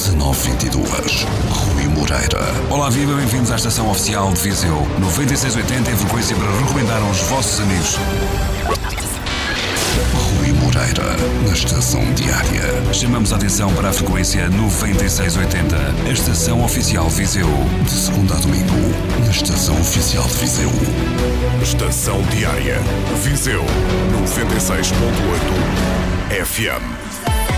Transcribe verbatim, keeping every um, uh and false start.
dezanove vinte e dois. Rui Moreira. Olá, viva, bem-vindos à estação oficial de Viseu. noventa e seis oitenta em frequência para recomendar aos vossos amigos. Rui Moreira, na estação diária. Chamamos a atenção para a frequência noventa e seis oitenta, a estação oficial de Viseu. De segunda a domingo, na estação oficial de Viseu. Estação diária. Viseu noventa e seis ponto oito F M.